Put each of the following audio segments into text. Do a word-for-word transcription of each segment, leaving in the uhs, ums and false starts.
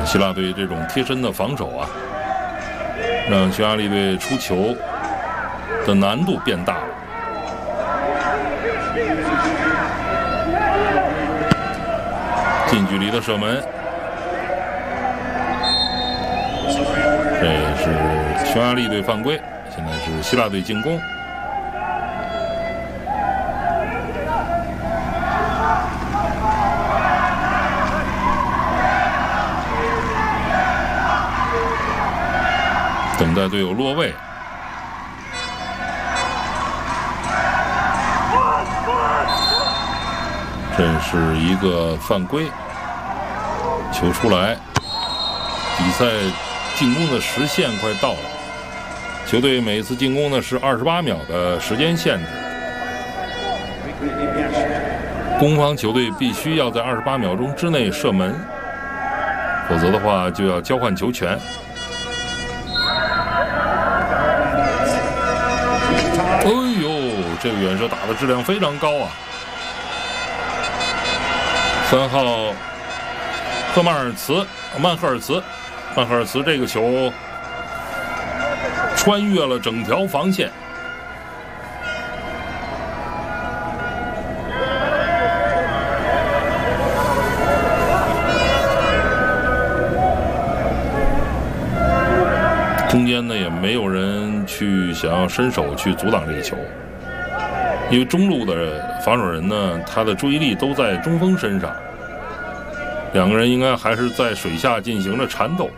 希腊队这种贴身的防守啊，让匈牙利队出球的难度变大了。近距离的射门，这是匈牙利队犯规。现在是希腊队进攻。等待队友落位。这是一个犯规，球出来，比赛进攻的时限快到了。球队每次进攻呢是二十八秒的时间限制，攻方球队必须要在二十八秒钟之内射门，否则的话就要交换球权。哎呦，这个远射打的质量非常高啊！三号赫曼尔茨，曼赫尔茨，曼赫尔茨这个球穿越了整条防线。中间呢也没有人去想要伸手去阻挡这个球，因为中路的防守人呢，他的注意力都在中锋身上，两个人应该还是在水下进行着缠斗。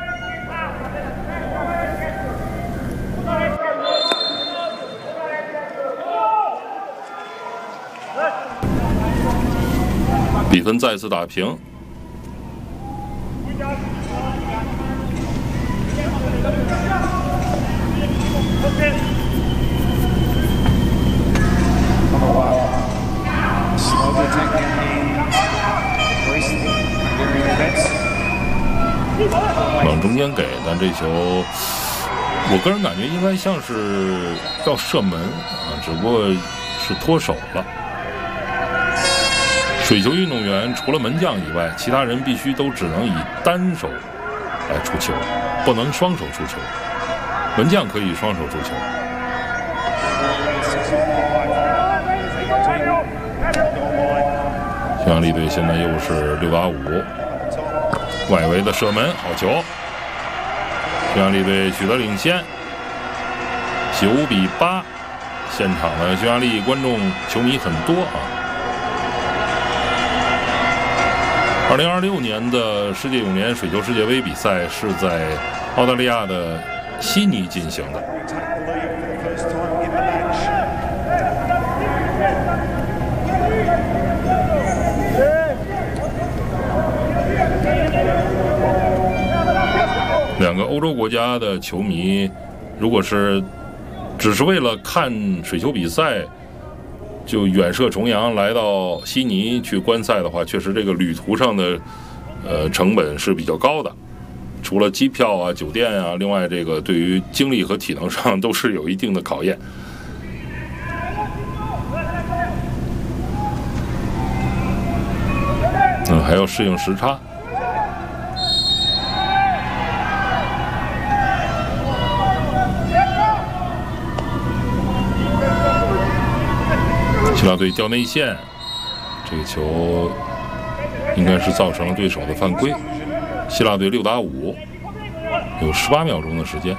比分再次打平。往中间给，但这球我个人感觉应该像是要射门啊，只不过是脱手了。水球运动员除了门将以外，其他人必须都只能以单手来出球，不能双手出球。门将可以双手出球。匈牙利队现在又是六打五，外围的射门，好球！匈牙利队取得领先，九比八。现场的匈牙利观众球迷很多啊。二零二六年的世界泳联水球世界杯比赛是在澳大利亚的悉尼进行的。两个欧洲国家的球迷，如果是只是为了看水球比赛，就远涉重洋来到悉尼去观赛的话，确实这个旅途上的呃成本是比较高的。除了机票啊、酒店啊，另外这个对于精力和体能上都是有一定的考验。嗯，还要适应时差。希腊队掉内线，这个球应该是造成了对手的犯规。希腊队六打五，有十八秒钟的时间。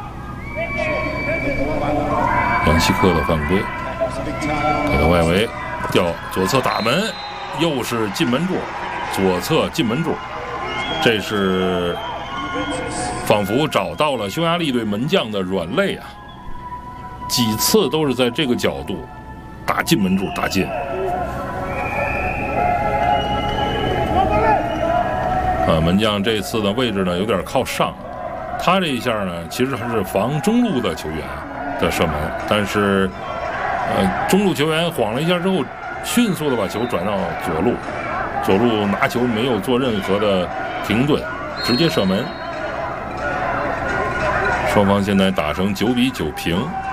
杨希克的犯规，给到外围，掉左侧打门，又是进门柱，左侧进门柱，这是仿佛找到了匈牙利队门将的软肋啊！几次都是在这个角度打进门柱，打进。啊，门将这次的位置呢有点靠上，他这一下呢其实还是防中路的球员的射门，但是呃中路球员晃了一下之后，迅速的把球转到左路，左路拿球没有做任何的停顿，直接射门。双方现在打成九比九平。